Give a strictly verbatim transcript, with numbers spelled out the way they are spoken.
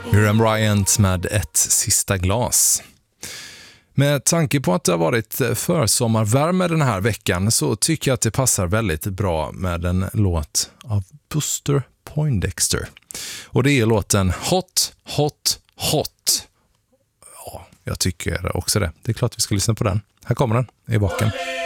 Miriam Bryant med Ett sista glas. Med tanke på att det har varit försommarvärme den här veckan så tycker jag att det passar väldigt bra med en låt av Buster Poindexter. Och det är låten Hot, Hot, Hot. Ja, jag tycker också det. Det är klart vi ska lyssna på den. Här kommer den i baken.